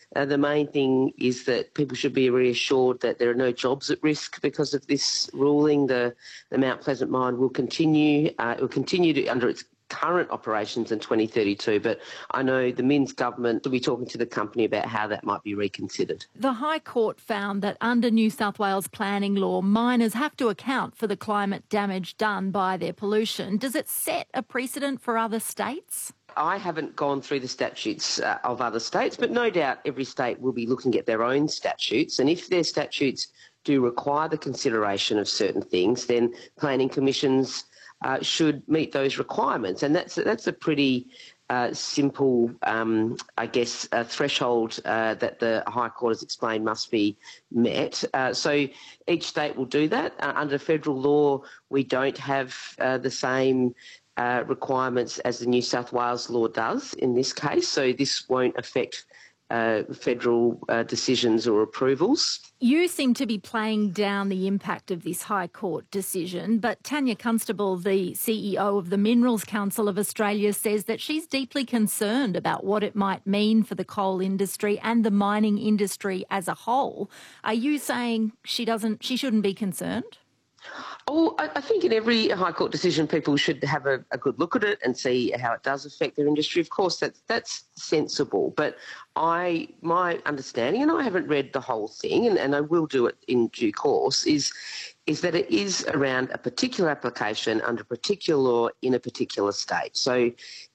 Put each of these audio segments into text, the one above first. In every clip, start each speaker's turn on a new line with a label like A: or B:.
A: The main thing is that people should be reassured that there are no jobs at risk because of this ruling. The Mount Pleasant mine will continue. It will continue under its current operations in 2032, but I know the Minns government will be talking to the company about how that might be reconsidered.
B: The High Court found that under New South Wales planning law, miners have to account for the climate damage done by their pollution. Does it set a precedent for other states?
A: I haven't gone through the statutes of other states, but no doubt every state will be looking at their own statutes, and if their statutes do require the consideration of certain things, then planning commissions should meet those requirements. And that's a pretty simple, threshold that the High Court has explained must be met. So each state will do that. Under federal law, we don't have the same requirements as the New South Wales law does in this case, so this won't affect federal decisions or approvals.
B: You seem to be playing down the impact of this High Court decision, but Tanya Constable, the CEO of the Minerals Council of Australia, says that she's deeply concerned about what it might mean for the coal industry and the mining industry as a whole. Are you saying she shouldn't be concerned?
A: Oh, I think in every High Court decision people should have a good look at it and see how it does affect their industry. Of course, that's sensible. But my understanding, and I haven't read the whole thing, and I will do it in due course, is that it is around a particular application under a particular law in a particular state. So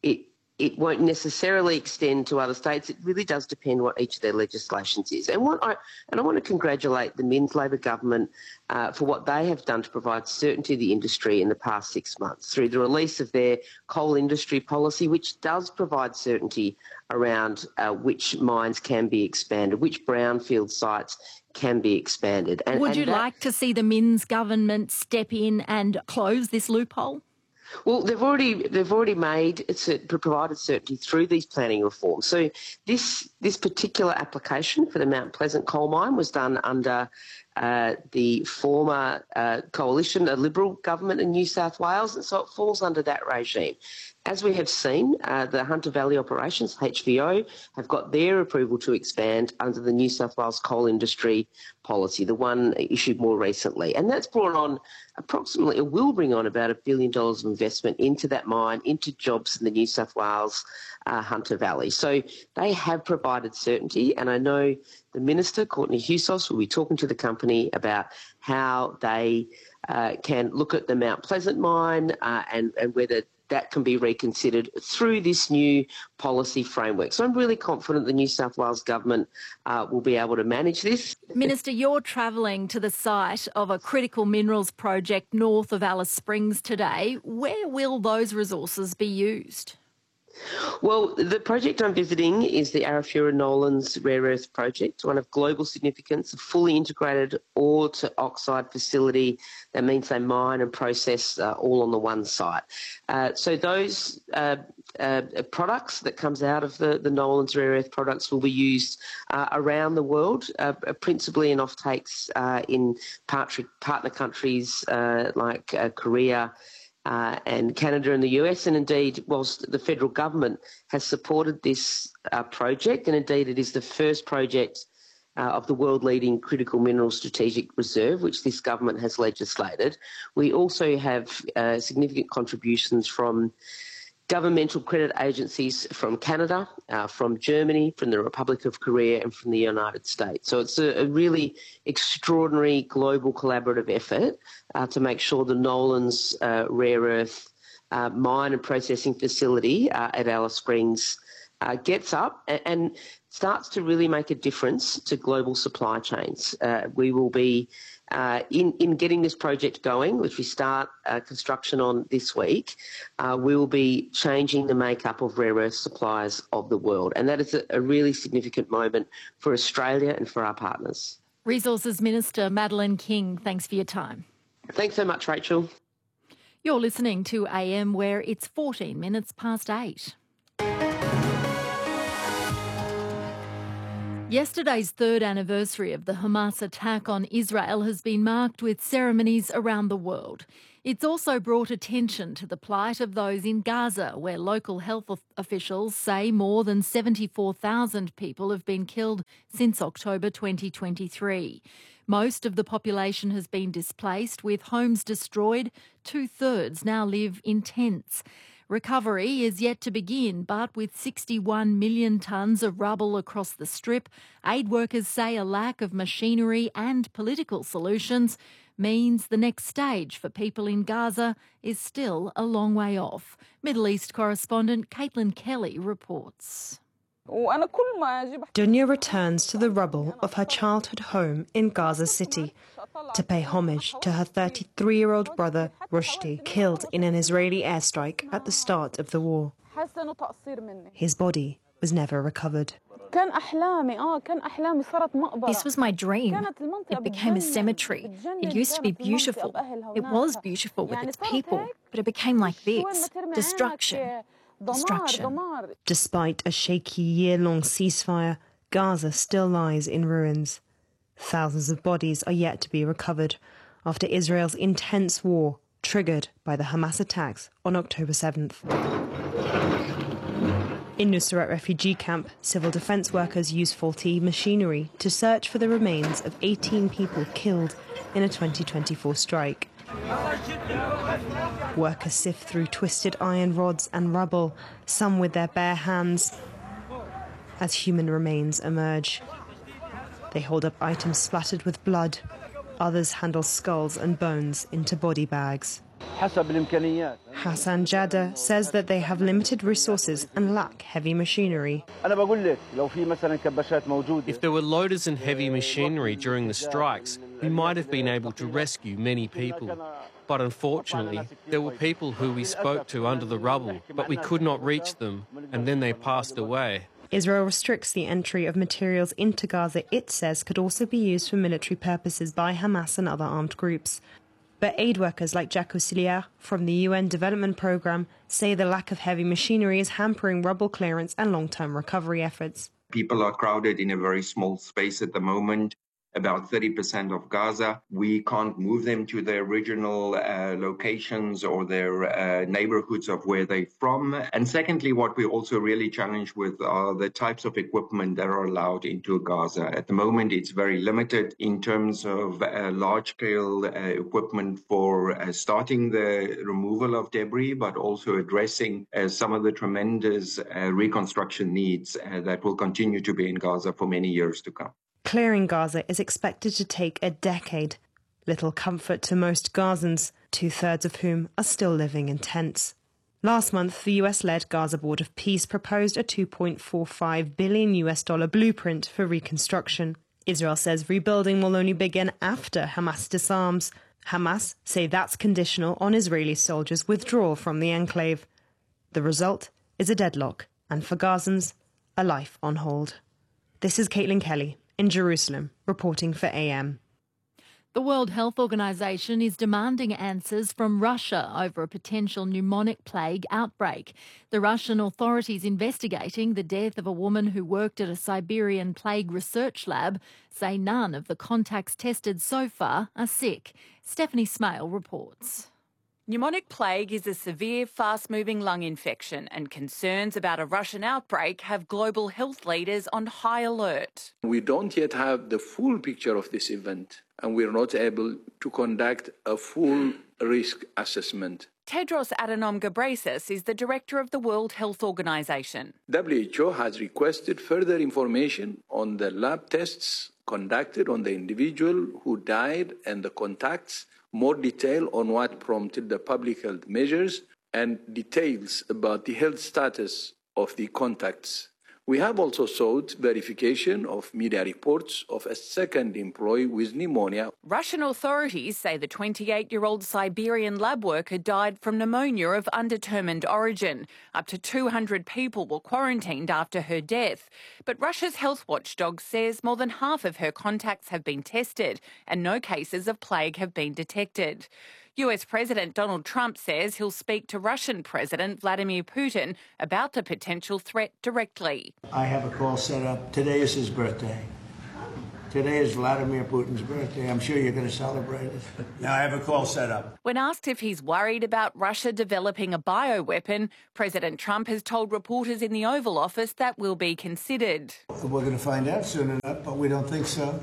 A: it won't necessarily extend to other states. It really does depend what each of their legislations is. And I want to congratulate the Minns Labor government for what they have done to provide certainty to the industry in the past 6 months through the release of their coal industry policy, which does provide certainty around which mines can be expanded, which brownfield sites can be expanded.
B: Would you like to see the Minns government step in and close this loophole?
A: Well, they've already provided certainty through these planning reforms. So this particular application for the Mount Pleasant coal mine was done under the former coalition, a Liberal government in New South Wales, and so it falls under that regime. As we have seen, the Hunter Valley Operations, HVO, have got their approval to expand under the New South Wales coal industry policy, the one issued more recently. And that's brought on it will bring on about $1 billion of investment into that mine, into jobs in the New South Wales Hunter Valley. So they have provided certainty, and I know the Minister, Courtney Hewsos, will be talking to the company about how they can look at the Mount Pleasant mine and whether that can be reconsidered through this new policy framework. So I'm really confident the New South Wales government will be able to manage this.
B: Minister, you're travelling to the site of a critical minerals project north of Alice Springs today. Where will those resources be used?
A: Well, the project I'm visiting is the Arafura Nolans Rare Earth Project, one of global significance, a fully integrated ore to oxide facility. That means they mine and process all on the one site. So those products that comes out of the Nolans Rare Earth products will be used around the world, principally in offtakes in partner countries like Korea, and Canada and the US, and indeed, whilst the federal government has supported this project, and indeed it is the first project of the world-leading critical mineral strategic reserve, which this government has legislated, we also have significant contributions from governmental credit agencies from Canada, from Germany, from the Republic of Korea, and from the United States. So it's a really extraordinary global collaborative effort to make sure the Nolans Rare Earth mine and processing facility at Alice Springs gets up and starts to really make a difference to global supply chains. We will be in getting this project going, which we start construction on this week, we will be changing the makeup of rare earth suppliers of the world. And that is a really significant moment for Australia and for our partners.
B: Resources Minister Madeleine King, thanks for your time.
A: Thanks so much, Rachel.
B: You're listening to AM, where it's 14 minutes past 8. Yesterday's third anniversary of the Hamas attack on Israel has been marked with ceremonies around the world. It's also brought attention to the plight of those in Gaza, where local health officials say more than 74,000 people have been killed since October 2023. Most of the population has been displaced, with homes destroyed. 2/3 now live in tents. Recovery is yet to begin, but with 61 million tonnes of rubble across the Strip, aid workers say a lack of machinery and political solutions means the next stage for people in Gaza is still a long way off. Middle East correspondent Caitlin Kelly reports.
C: Dunya returns to the rubble of her childhood home in Gaza City to pay homage to her 33-year-old brother Rushdie, killed in an Israeli airstrike at the start of the war. His body was never recovered.
D: This was my dream. It became a cemetery. It used to be beautiful. It was beautiful with its people, but it became like this. Destruction. Destruction.
C: Despite a shaky year-long ceasefire, Gaza still lies in ruins. Thousands of bodies are yet to be recovered after Israel's intense war triggered by the Hamas attacks on October 7th. In Nusrat refugee camp, civil defence workers use faulty machinery to search for the remains of 18 people killed in a 2024 strike. Workers sift through twisted iron rods and rubble, some with their bare hands, as human remains emerge. They hold up items splattered with blood. Others handle skulls and bones into body bags. Hassan Jada says that they have limited resources and lack heavy machinery.
E: If there were loaders and heavy machinery during the strikes, we might have been able to rescue many people. But unfortunately, there were people who we spoke to under the rubble, but we could not reach them, and then they passed away.
C: Israel restricts the entry of materials into Gaza it says could also be used for military purposes by Hamas and other armed groups. But aid workers like Jacques Auxiliaire from the UN Development Programme say the lack of heavy machinery is hampering rubble clearance and long-term recovery efforts.
F: People are crowded in a very small space at the moment. About 30% of Gaza, we can't move them to their original locations or their neighborhoods of where they're from. And secondly, what we're also really challenged with are the types of equipment that are allowed into Gaza. At the moment, it's very limited in terms of large-scale equipment for starting the removal of debris, but also addressing some of the tremendous reconstruction needs that will continue to be in Gaza for many years to come.
C: Clearing Gaza is expected to take a decade. Little comfort to most Gazans, 2/3 of whom are still living in tents. Last month, the US-led Gaza Board of Peace proposed a $2.45 billion blueprint for reconstruction. Israel says rebuilding will only begin after Hamas disarms. Hamas say that's conditional on Israeli soldiers' withdrawal from the enclave. The result is a deadlock, and for Gazans, a life on hold. This is Caitlin Kelly in Jerusalem, reporting for AM.
B: The World Health Organization is demanding answers from Russia over a potential pneumonic plague outbreak. The Russian authorities investigating the death of a woman who worked at a Siberian plague research lab say none of the contacts tested so far are sick. Stephanie Smale reports.
G: Pneumonic plague is a severe, fast-moving lung infection, and concerns about a Russian outbreak have global health leaders on high alert.
H: We don't yet have the full picture of this event, and we're not able to conduct a full risk assessment.
G: Tedros Adhanom Ghebreyesus is the director of the World Health Organization.
H: WHO has requested further information on the lab tests conducted on the individual who died and the contacts, more detail on what prompted the public health measures, and details about the health status of the contacts. We have also sought verification of media reports of a second employee with pneumonia.
G: Russian authorities say the 28-year-old Siberian lab worker died from pneumonia of undetermined origin. Up to 200 people were quarantined after her death. But Russia's health watchdog says more than half of her contacts have been tested and no cases of plague have been detected. US President Donald Trump says he'll speak to Russian President Vladimir Putin about the potential threat directly.
I: I have a call set up. Today is his birthday. Today is Vladimir Putin's birthday. I'm sure you're going to celebrate it. Now I have a call set up.
G: When asked if he's worried about Russia developing a bioweapon, President Trump has told reporters in the Oval Office that will be considered.
I: We're going to find out soon enough, but we don't think so.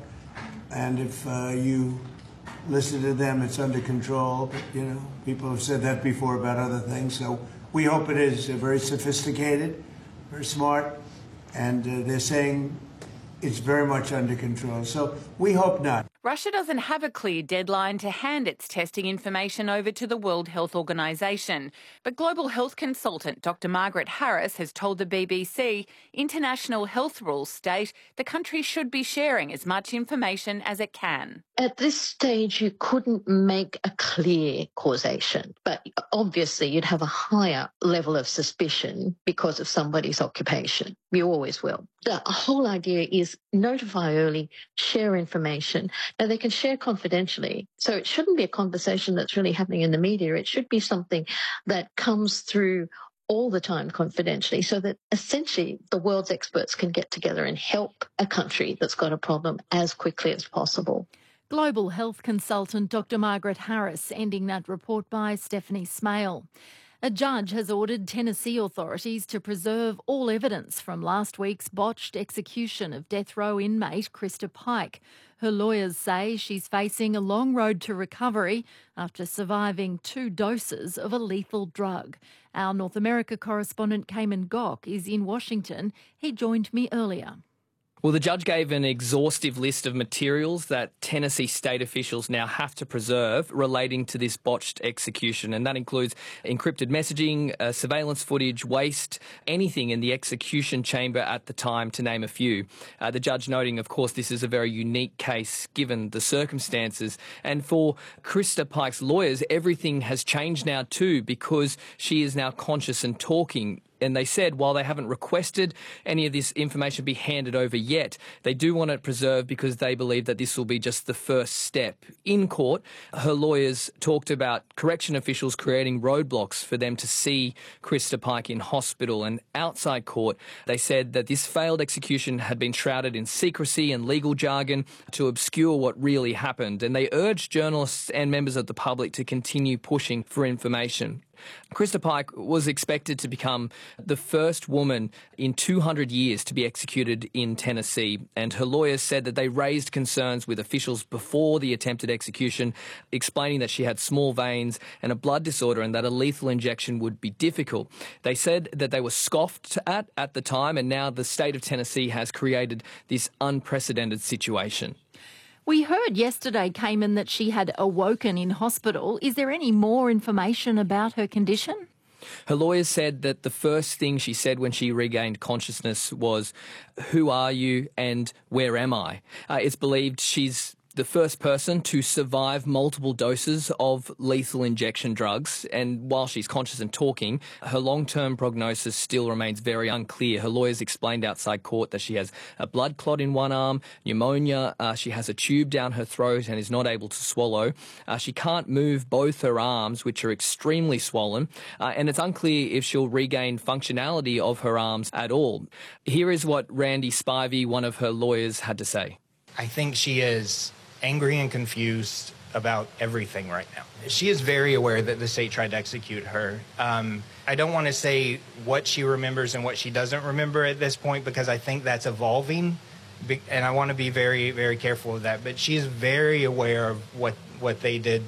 I: And if you listen to them, it's under control. But, you know, people have said that before about other things. So we hope it is very sophisticated, very smart, and they're saying it's very much under control. So we hope not.
G: Russia doesn't have a clear deadline to hand its testing information over to the World Health Organization. But global health consultant Dr. Margaret Harris has told the BBC international health rules state the country should be sharing as much information as it can.
J: At this stage, you couldn't make a clear causation, but obviously you'd have a higher level of suspicion because of somebody's occupation. You always will. The whole idea is notify early, share information. Now, they can share confidentially, so it shouldn't be a conversation that's really happening in the media. It should be something that comes through all the time confidentially, so that essentially the world's experts can get together and help a country that's got a problem as quickly as possible.
B: Global health consultant Dr. Margaret Harris, ending that report by Stephanie Smale. A judge has ordered Tennessee authorities to preserve all evidence from last week's botched execution of death row inmate Krista Pike. Her lawyers say she's facing a long road to recovery after surviving 2 doses of a lethal drug. Our North America correspondent Cayman Gok is in Washington. He joined me earlier.
K: Well, the judge gave an exhaustive list of materials that Tennessee state officials now have to preserve relating to this botched execution, and that includes encrypted messaging, surveillance footage, waste, anything in the execution chamber at the time, to name a few. The judge noting, of course, this is a very unique case given the circumstances. And for Krista Pike's lawyers, everything has changed now too, because she is now conscious and talking. And they said while they haven't requested any of this information be handed over yet, they do want it preserved because they believe that this will be just the first step. In court, her lawyers talked about correction officials creating roadblocks for them to see Krista Pike in hospital. And outside court, they said that this failed execution had been shrouded in secrecy and legal jargon to obscure what really happened. And they urged journalists and members of the public to continue pushing for information. Krista Pike was expected to become the first woman in 200 years to be executed in Tennessee, and her lawyers said that they raised concerns with officials before the attempted execution, explaining that she had small veins and a blood disorder and that a lethal injection would be difficult. They said that they were scoffed at the time, and now the state of Tennessee has created this unprecedented situation.
B: We heard yesterday, Cayman, that she had awoken in hospital. Is there any more information about her condition?
K: Her lawyers said that the first thing she said when she regained consciousness was, "Who are you and where am I?" It's believed she's the first person to survive multiple doses of lethal injection drugs. And while she's conscious and talking, her long-term prognosis still remains very unclear. Her lawyers explained outside court that she has a blood clot in one arm, pneumonia, she has a tube down her throat and is not able to swallow. She can't move both her arms, which are extremely swollen, and it's unclear if she'll regain functionality of her arms at all. Here is what Randy Spivey, one of her lawyers, had to say.
L: I think she is angry and confused about everything right now. She is very aware that the state tried to execute her. I don't want to say what she remembers and what she doesn't remember at this point, because I think that's evolving, and I want to be very, very careful of that. But she is very aware of what they did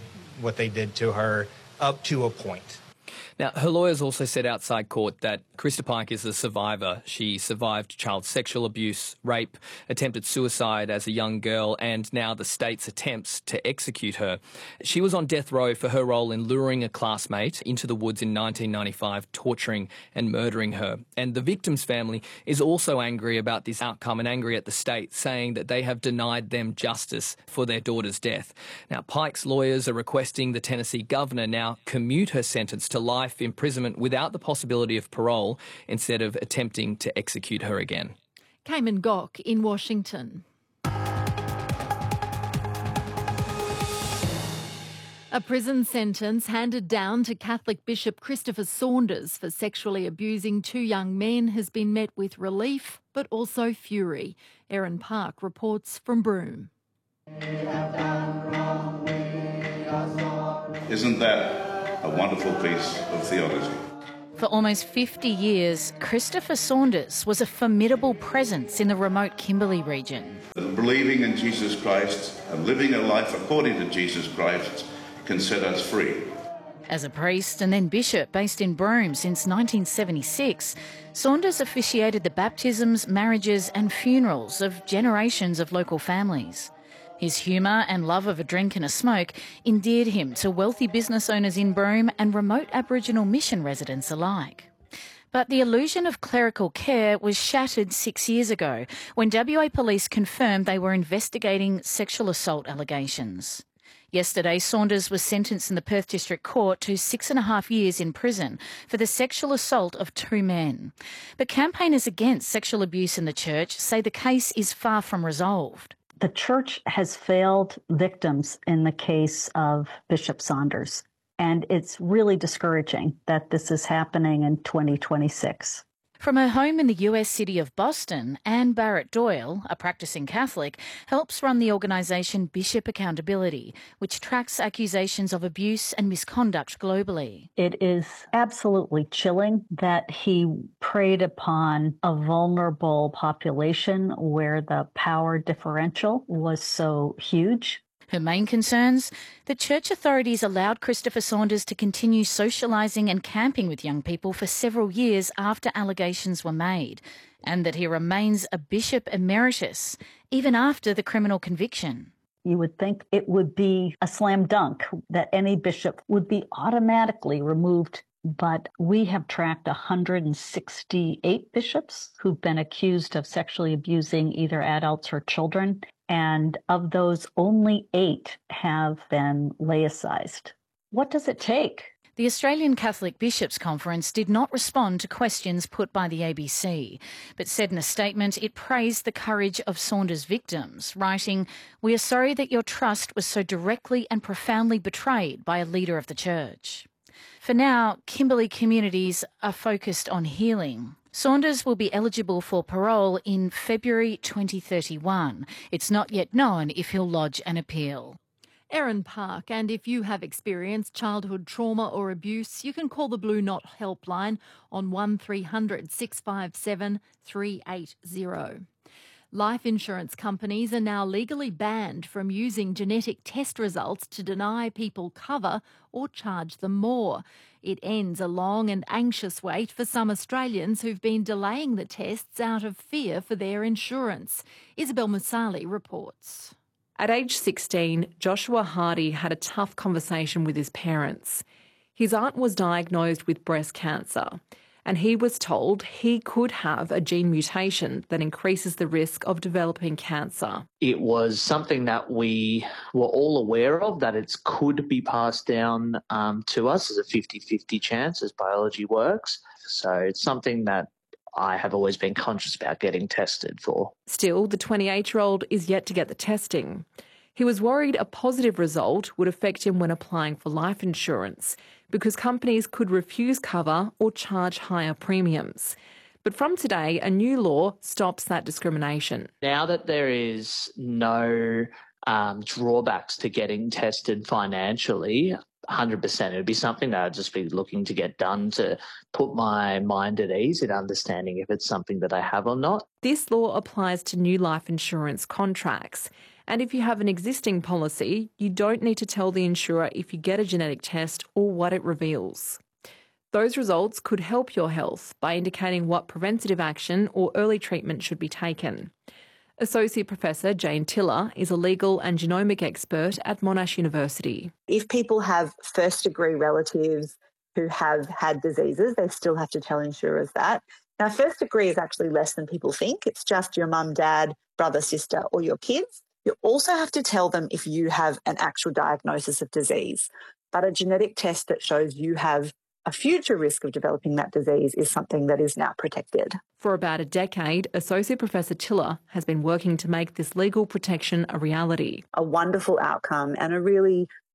L: to her up to a point.
K: Now, her lawyers also said outside court that Krista Pike is a survivor. She survived child sexual abuse, rape, attempted suicide as a young girl, and now the state's attempts to execute her. She was on death row for her role in luring a classmate into the woods in 1995, torturing and murdering her. And the victim's family is also angry about this outcome and angry at the state, saying that they have denied them justice for their daughter's death. Now, Pike's lawyers are requesting the Tennessee governor now commute her sentence to life imprisonment without the possibility of parole, instead of attempting to execute her again.
B: Cayman Gok in Washington. A prison sentence handed down to Catholic Bishop Christopher Saunders for sexually abusing 2 young men has been met with relief but also fury. Erin Park reports from Broome.
M: Isn't that a wonderful piece of theology?
N: For almost 50 years, Christopher Saunders was a formidable presence in the remote Kimberley region.
M: Believing in Jesus Christ and living a life according to Jesus Christ can set us free.
N: As a priest and then bishop based in Broome since 1976, Saunders officiated the baptisms, marriages and funerals of generations of local families. His humour and love of a drink and a smoke endeared him to wealthy business owners in Broome and remote Aboriginal mission residents alike. But the illusion of clerical care was shattered 6 years ago when WA Police confirmed they were investigating sexual assault allegations. Yesterday, Saunders was sentenced in the Perth District Court to 6.5 years in prison for the sexual assault of 2 men. But campaigners against sexual abuse in the church say the case is far from resolved.
O: The church has failed victims in the case of Bishop Saunders, and it's really discouraging that this is happening in 2026.
N: From her home in the US city of Boston, Anne Barrett Doyle, a practicing Catholic, helps run the organisation Bishop Accountability, which tracks accusations of abuse and misconduct globally.
O: It is absolutely chilling that he preyed upon a vulnerable population where the power differential was so huge.
N: Her main concerns? The church authorities allowed Christopher Saunders to continue socialising and camping with young people for several years after allegations were made, and that he remains a bishop emeritus, even after the criminal conviction.
O: You would think it would be a slam dunk that any bishop would be automatically removed, but we have tracked 168 bishops who've been accused of sexually abusing either adults or children. And of those, only 8 have been laicized. What does it take?
N: The Australian Catholic Bishops' Conference did not respond to questions put by the ABC, but said in a statement it praised the courage of Saunders' victims, writing, "We are sorry that your trust was so directly and profoundly betrayed by a leader of the Church." For now, Kimberley communities are focused on healing. Saunders will be eligible for parole in February 2031. It's not yet known if he'll lodge an appeal.
B: Erin Park, and if you have experienced childhood trauma or abuse, you can call the Blue Knot helpline on 1300 657 380. Life insurance companies are now legally banned from using genetic test results to deny people cover or charge them more. It ends a long and anxious wait for some Australians who've been delaying the tests out of fear for their insurance. Isabel Musali reports.
P: At age 16, Joshua Hardy had a tough conversation with his parents. His aunt was diagnosed with breast cancer, and he was told he could have a gene mutation that increases the risk of developing cancer.
Q: It was something that we were all aware of, that it could be passed down to us as a 50-50 chance as biology works. So it's something that I have always been conscious about getting tested for.
P: Still, the 28-year-old is yet to get the testing. He was worried a positive result would affect him when applying for life insurance because companies could refuse cover or charge higher premiums. But from today, a new law stops that discrimination.
Q: Now that there is no drawbacks to getting tested financially, 100%, it would be something that I'd just be looking to get done to put my mind at ease in understanding if it's something that I have or not.
P: This law applies to new life insurance contracts. And if you have an existing policy, you don't need to tell the insurer if you get a genetic test or what it reveals. Those results could help your health by indicating what preventative action or early treatment should be taken. Associate Professor Jane Tiller is a legal and genomic expert at Monash University.
R: If people have first-degree relatives who have had diseases, they still have to tell insurers that. Now, first degree is actually less than people think. It's just your mum, dad, brother, sister, or your kids. You also have to tell them if you have an actual diagnosis of disease. But a genetic test that shows you have a future risk of developing that disease is something that is now protected.
P: For about a decade, Associate Professor Tiller has been working to make this legal protection a reality.
R: A wonderful outcome and a really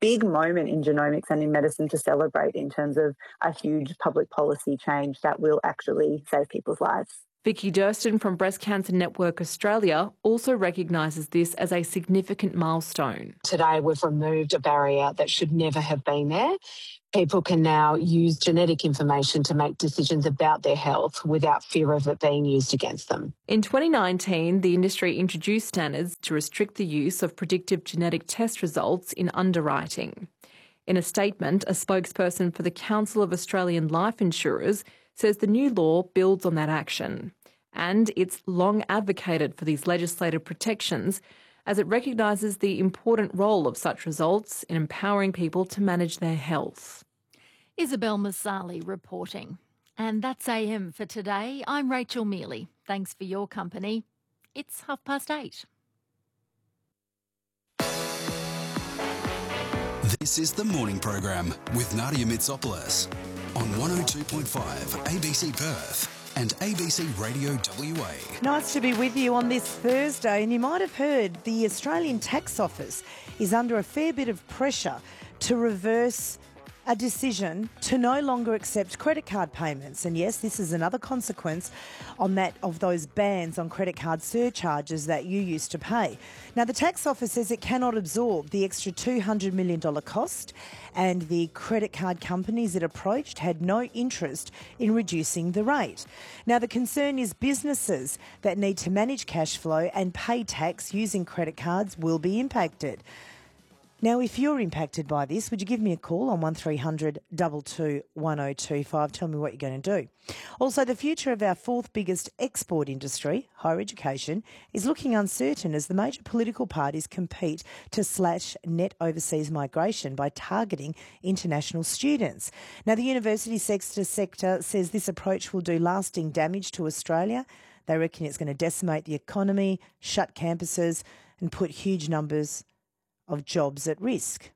R: big moment in genomics and in medicine to celebrate in terms of a huge public policy change that will actually save people's lives.
P: Vicky Durston from Breast Cancer Network Australia also recognises this as a significant milestone.
S: Today we've removed a barrier that should never have been there. People can now use genetic information to make decisions about their health without fear of it being used against them.
P: In 2019, the industry introduced standards to restrict the use of predictive genetic test results in underwriting. In a statement, a spokesperson for the Council of Australian Life Insurers says the new law builds on that action, and it's long advocated for these legislative protections as it recognises the important role of such results in empowering people to manage their health.
B: Isabel Masali reporting. And that's AM for today. I'm Rachel Mealy. Thanks for your company. It's 8:30.
T: This is the morning program with Nadia Mitsopoulos on 102.5 ABC Perth and ABC Radio WA.
U: Nice to be with you on this Thursday, and you might have heard the Australian Tax Office is under a fair bit of pressure to reverse a decision to no longer accept credit card payments. And yes, this is another consequence on that of those bans on credit card surcharges that you used to pay. Now, the Tax Office says it cannot absorb the extra $200 million cost, and the credit card companies it approached had no interest in reducing the rate. Now, the concern is businesses that need to manage cash flow and pay tax using credit cards will be impacted. Now, if you're impacted by this, would you give me a call on 1300 22 1025? Tell me what you're going to do. Also, the future of our fourth biggest export industry, higher education, is looking uncertain as the major political parties compete to slash net overseas migration by targeting international students. Now, the university sector says this approach will do lasting damage to Australia. They reckon it's going to decimate the economy, shut campuses and put huge numbers of jobs at risk.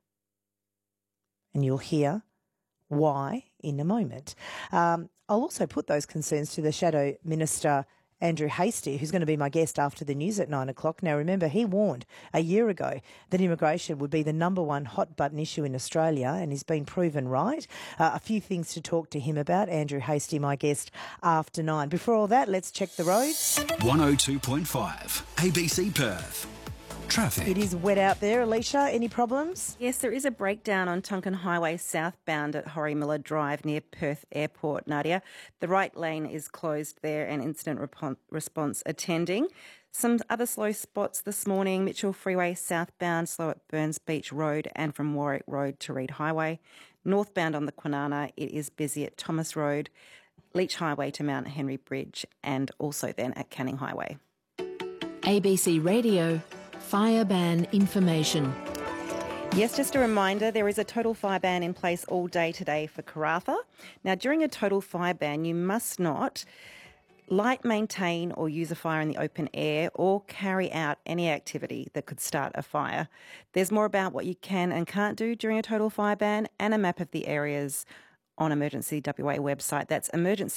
U: And you'll hear why in a moment. I'll also put those concerns to the Shadow Minister, Andrew Hastie, who's going to be my guest after the news at 9 o'clock. Now, remember, he warned a year ago that immigration would be the number one hot-button issue in Australia, and he's been proven right. A few things to talk to him about. Andrew Hastie, my guest, after 9. Before all that, let's check the roads.
T: 102.5 ABC Perth. Traffic.
U: It is wet out there. Alicia, any problems?
V: Yes, there is a breakdown on Tonkin Highway southbound at Horry-Miller Drive near Perth Airport, Nadia. The right lane is closed there and incident response attending. Some other slow spots this morning: Mitchell Freeway southbound, slow at Burns Beach Road and from Warwick Road to Reid Highway. Northbound on the Kwinana, it is busy at Thomas Road, Leach Highway to Mount Henry Bridge and also then at Canning Highway.
N: ABC Radio Fire ban information.
V: Yes, just a reminder, there is a total fire ban in place all day today for Karratha. Now, during a total fire ban, you must not light, maintain or use a fire in the open air or carry out any activity that could start a fire. There's more about what you can and can't do during a total fire ban and a map of the areas on Emergency WA website. That's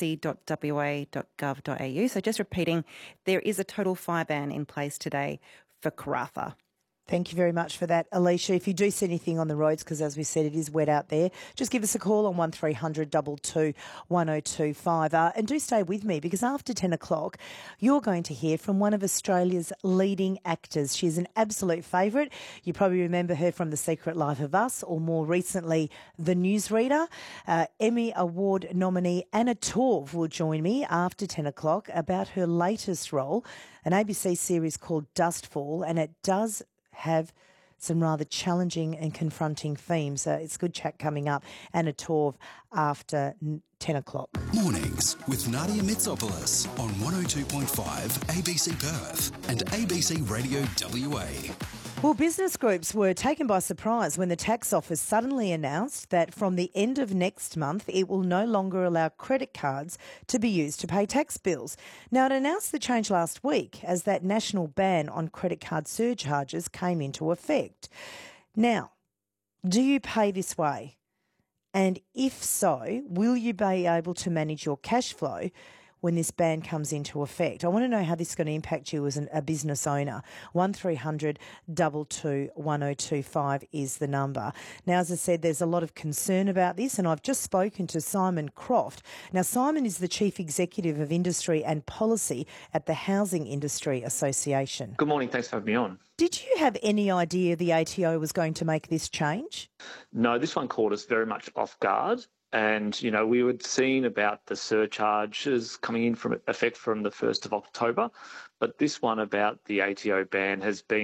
V: emergency.wa.gov.au. So just repeating, there is a total fire ban in place today for Karratha.
U: Thank you very much for that, Alicia. If you do see anything on the roads, because as we said, it is wet out there, just give us a call on 1300 22 1025. And do stay with me, because after 10 o'clock, you're going to hear from one of Australia's leading actors. She's an absolute favourite. You probably remember her from The Secret Life of Us, or more recently, The Newsreader. Emmy Award nominee Anna Torv will join me after 10 o'clock about her latest role, an ABC series called Dustfall, and it does have some rather challenging and confronting themes. It's a good chat coming up. Anna Torv after 10 o'clock.
T: Mornings with Nadia Mitsopoulos on 102.5 ABC Perth and ABC Radio WA.
U: Well, business groups were taken by surprise when the Tax Office suddenly announced that from the end of next month, it will no longer allow credit cards to be used to pay tax bills. Now, it announced the change last week as that national ban on credit card surcharges came into effect. Now, do you pay this way? And if so, will you be able to manage your cash flow when this ban comes into effect. I want to know how this is going to impact you as a business owner. 1300 22 1025 is the number. Now, as I said, there's a lot of concern about this, and I've just spoken to Simon Croft. Now, Simon is the Chief Executive of Industry and Policy at the Housing Industry Association.
A: Good morning. Thanks for having me on.
U: Did you have any idea the ATO was going to make this change?
A: No, this one caught us very much off guard. And, you know, we had seen about the surcharges coming in from effect from the 1st of October. But this one about the ATO ban has been